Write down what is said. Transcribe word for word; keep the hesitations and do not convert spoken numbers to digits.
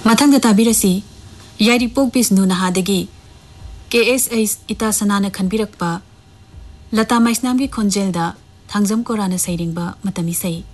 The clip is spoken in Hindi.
मथंग ताबिरसी यारिपोक बिष्णु नहादगी के एस एस इता सनाना खनबिरकपा लता मैस्नाम की खोंजेलदा थांगजम कोराना सैरिंगबा मतमी सई।